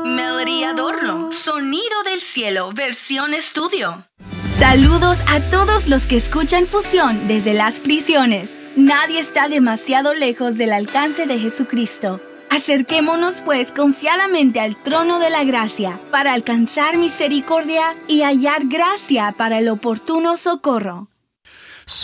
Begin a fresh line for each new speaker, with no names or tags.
Melody Adorno, Sonido del Cielo, versión estudio.
Saludos a todos los que escuchan Fusión desde las prisiones. Nadie está demasiado lejos del alcance de Jesucristo. Acerquémonos pues confiadamente al trono de la gracia para alcanzar misericordia y hallar gracia para el oportuno socorro.